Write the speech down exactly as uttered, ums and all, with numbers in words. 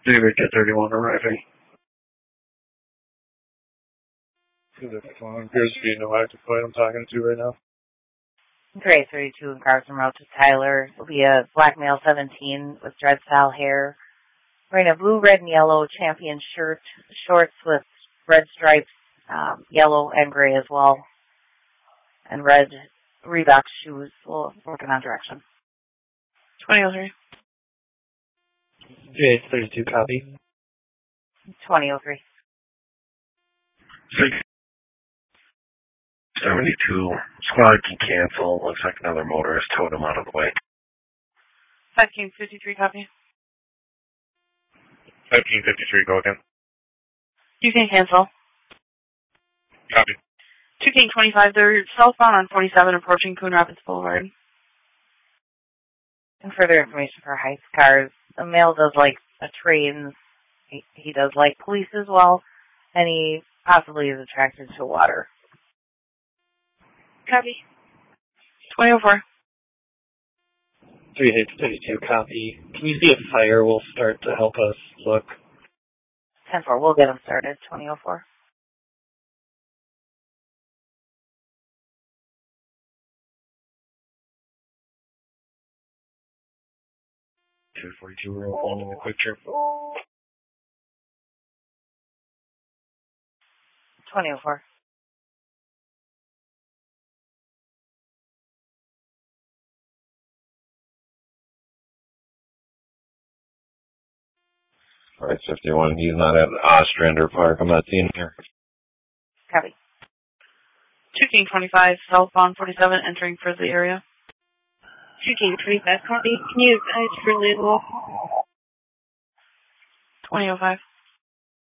David, get thirty-one arriving. David, phone appears to be no active flight I'm talking to right now. Gray thirty-two in Carson Road to Tyler. Will be a black male seventeen with dread style hair. Wearing a blue, red, and yellow champion shirt, shorts with red stripes, um, yellow and gray as well, and red Reebok shoes. We'll working on direction. twenty oh three. J thirty-two, copy. twenty oh three. six seventy-two. Squad can cancel. Looks like another motorist towed him out of the way. fifteen fifty-three, copy. fifteen fifty-three, go again. You can cancel. Copy. two King twenty-five, they're southbound on forty-seven approaching Coon Rapids Boulevard. And further information for Heights cars, the male does like a trains. He, he does like police as well, and he possibly is attracted to water. Copy. twenty oh four. three eight thirty-two, copy. Can you see if fire will start to help us look? ten four, we'll get him started. twenty oh four. two forty-two, we're holding a quick trip. twenty oh four. Alright, fifty-one, he's not at Ostrander Park. I'm not seeing him here. Copy. two King twenty-five, southbound forty-seven, entering for the area. two King twenty-five, copy. Can you advise for Lidwell? twenty oh five.